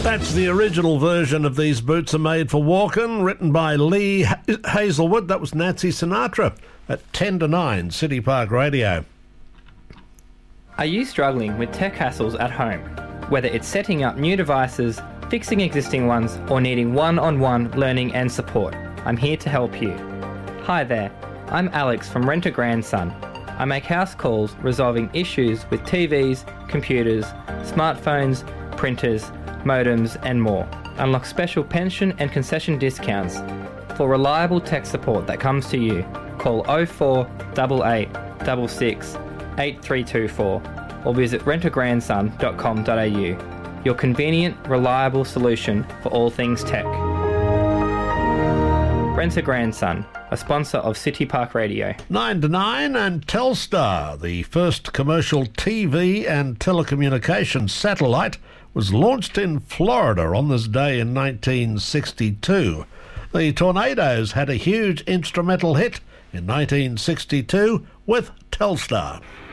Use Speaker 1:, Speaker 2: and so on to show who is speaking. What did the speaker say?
Speaker 1: That's the original version of These Boots Are Made for Walking, written by Lee Hazelwood. That was Nancy Sinatra at 10 to 9, City Park Radio.
Speaker 2: Are you struggling with tech hassles at home? Whether it's setting up new devices, fixing existing ones, or needing one-on-one learning and support, I'm here to help you. Hi there, I'm Alex from Rent a Grandson. I make house calls resolving issues with TVs, computers, smartphones, printers, modems and more. Unlock special pension and concession discounts. For reliable tech support that comes to you, call 0488 66 8324 or visit rentagrandson.com.au. Your convenient, reliable solution for all things tech. Rent a Grandson, a sponsor of City Park Radio.
Speaker 1: 9 to 9 and Telstar, the first commercial TV and telecommunications satellite, was launched in Florida on this day in 1962. The Tornadoes had a huge instrumental hit in 1962 with Telstar.